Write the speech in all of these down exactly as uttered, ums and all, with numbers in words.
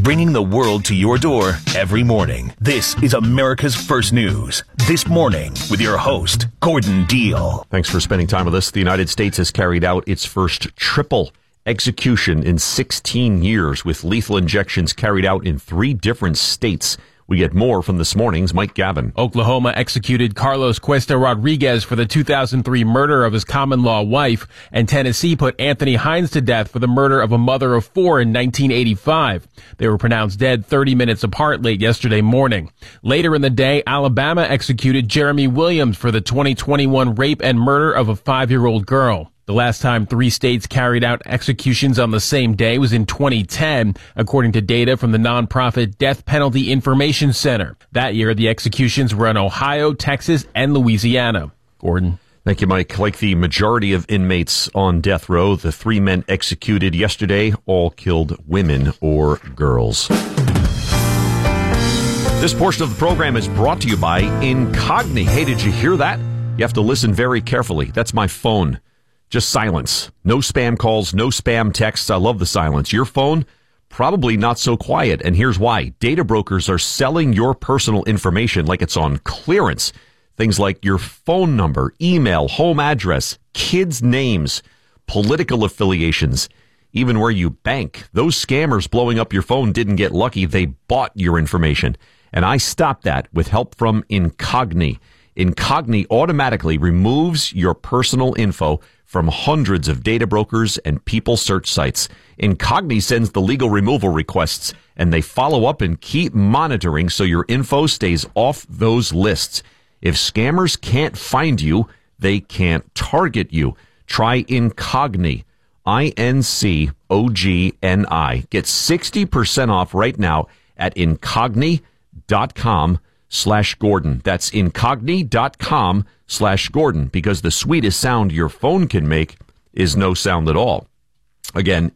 bringing the world to your door every morning. This is America's First News. This morning with your host, Gordon Deal. Thanks for spending time with us. The United States has carried out its first triple execution in sixteen years, with lethal injections carried out in three different states. We get more from this morning's Mike Gavin. Oklahoma executed Carlos Cuesta Rodriguez for the two thousand three murder of his common-law wife, and Tennessee put Anthony Hines to death for the murder of a mother of four in nineteen eighty-five. They were pronounced dead thirty minutes apart late yesterday morning. Later in the day, Alabama executed Jeremy Williams for the twenty twenty-one rape and murder of a five-year-old girl. The last time three states carried out executions on the same day was in twenty ten, according to data from the nonprofit Death Penalty Information Center. That year, the executions were in Ohio, Texas, and Louisiana. Gordon. Thank you, Mike. Like the majority of inmates on death row, the three men executed yesterday all killed women or girls. This portion of the program is brought to you by Incogni. Hey, did you hear that? You have to listen very carefully. That's my phone. Just silence. No spam calls, no spam texts. I love the silence. Your phone, probably not so quiet. And here's why. Data brokers are selling your personal information like it's on clearance. Things like your phone number, email, home address, kids' names, political affiliations, even where you bank. Those scammers blowing up your phone didn't get lucky. They bought your information. And I stopped that with help from Incogni. Incogni automatically removes your personal info from hundreds of data brokers and people search sites. Incogni sends the legal removal requests, and they follow up and keep monitoring so your info stays off those lists. If scammers can't find you, they can't target you. Try Incogni, I N C O G N I. Get sixty percent off right now at incogni.com slash Gordon. That's incogni.com slash Gordon, because the sweetest sound your phone can make is no sound at all. Again,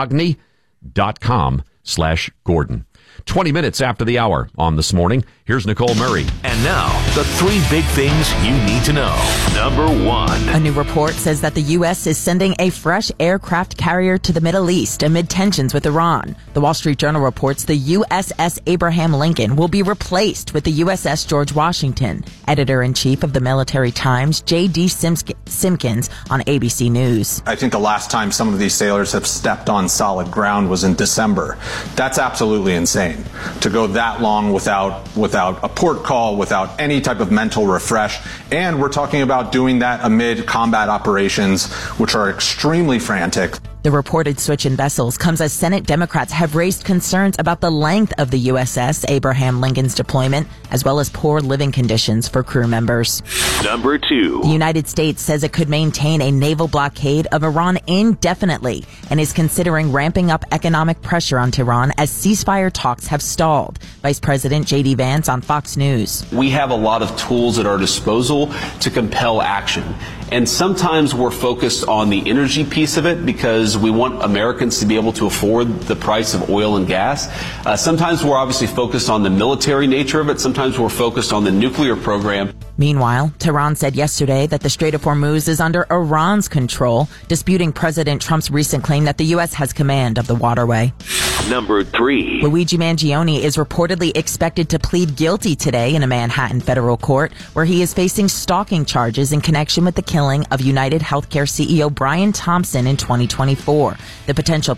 incogni.com slash Gordon. twenty minutes after the hour on This Morning, here's Nicole Murray. And now, the three big things you need to know. Number one. A new report says that the U S is sending a fresh aircraft carrier to the Middle East amid tensions with Iran. The Wall Street Journal reports the U S S Abraham Lincoln will be replaced with the U S S George Washington. Editor-in-chief of the Military Times, J D Simpkins, on A B C News. I think the last time some of these sailors have stepped on solid ground was in December. That's absolutely insane. To go that long without without a port call, without any type of mental refresh. And we're talking about doing that amid combat operations, which are extremely frantic. The reported switch in vessels comes as Senate Democrats have raised concerns about the length of the U S S Abraham Lincoln's deployment, as well as poor living conditions for crew members. Number two. The United States says it could maintain a naval blockade of Iran indefinitely and is considering ramping up economic pressure on Tehran as ceasefire talks have stalled. Vice President J D Vance on Fox News. We have a lot of tools at our disposal to compel action. And sometimes we're focused on the energy piece of it because we want Americans to be able to afford the price of oil and gas. Uh, sometimes we're obviously focused on the military nature of it. Sometimes we're focused on the nuclear program. Meanwhile, Tehran said yesterday that the Strait of Hormuz is under Iran's control, disputing President Trump's recent claim that the U S has command of the waterway. Number three. Luigi Mangione is reportedly expected to plead guilty today in a Manhattan federal court, where he is facing stalking charges in connection with the killing of United Healthcare C E O Brian Thompson in twenty twenty-four. The potential